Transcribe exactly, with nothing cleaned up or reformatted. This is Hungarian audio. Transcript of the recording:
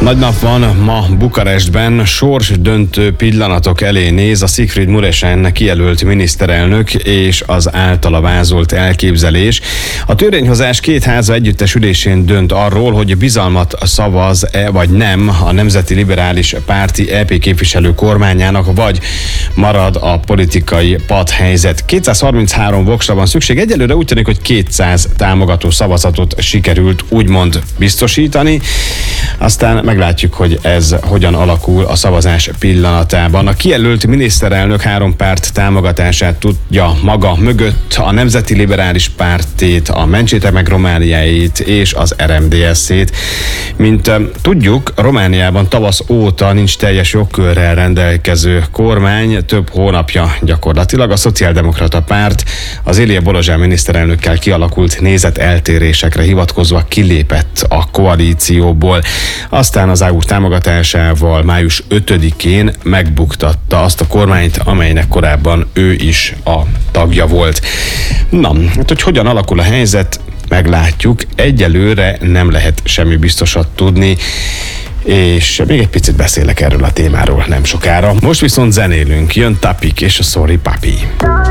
Nagy nap van ma Bukarestben, sorsdöntő pillanatok elé néz a Sigfrid Muresan kijelölt miniszterelnök és az általa vázolt elképzelés. A törvényhozás két háza együttes ülésén dönt arról, hogy bizalmat szavaz-e vagy nem a Nemzeti Liberális Párti é pé képviselő kormányának, vagy marad a politikai padhelyzet. kétszázharminchárom voksra van szükség, egyelőre úgy tűnik, hogy kétszáz támogató szavazatot sikerült úgymond biztosítani. Aztán meglátjuk, hogy ez hogyan alakul a szavazás pillanatában. A kijelölt miniszterelnök három párt támogatását tudja maga mögött, a Nemzeti Liberális Pártét, a Mentsétek meg Romániáit és az er em dé es-ét. Mint tudjuk, Romániában tavasz óta nincs teljes jogkörrel rendelkező kormány, több hónapja gyakorlatilag. A Szociáldemokrata Párt az Ilie Bolozsán miniszterelnökkel kialakult nézeteltérésekre hivatkozva kilépett a koalícióból. Aztán az é u támogatásával május ötödikén megbuktatta azt a kormányt, amelynek korábban ő is a tagja volt. Na, hát hogy hogyan alakul a helyzet, meglátjuk. Egyelőre nem lehet semmi biztosat tudni, és még egy picit beszélek erről a témáról nem sokára. Most viszont zenélünk, jön Tapik és a Sorry Papi.